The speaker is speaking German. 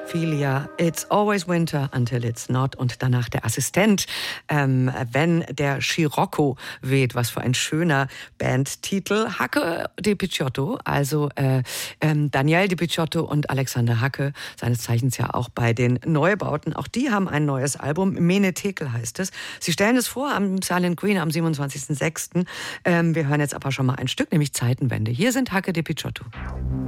Ophelia, It's Always Winter Until It's Not und danach der Assistent, wenn der Scirocco weht. Was für ein schöner Bandtitel. Hacke de Picciotto, also Daniel de Picciotto und Alexander Hacke, seines Zeichens ja auch bei den Neubauten. Auch die haben ein neues Album, Mene Tekel heißt es. Sie stellen es vor am Silent Green am 27.06. Wir hören jetzt aber schon mal ein Stück, nämlich Zeitenwende. Hier sind Hacke de Picciotto.